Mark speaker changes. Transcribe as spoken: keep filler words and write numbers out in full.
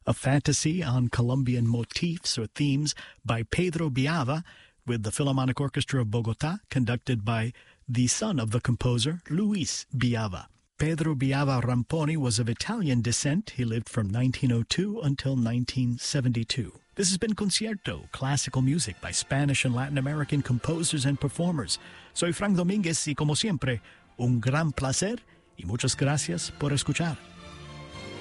Speaker 1: a fantasy on Colombian motifs or themes by Pedro Biava with the Philharmonic Orchestra of Bogota, conducted by the son of the composer, Luis Biava. Pedro Biava Ramponi was of Italian descent. He lived from nineteen oh two until nineteen seventy-two. This has been Concierto, classical music by Spanish and Latin American composers and performers. Soy Frank Domínguez y como siempre, un gran placer y muchas gracias por escuchar.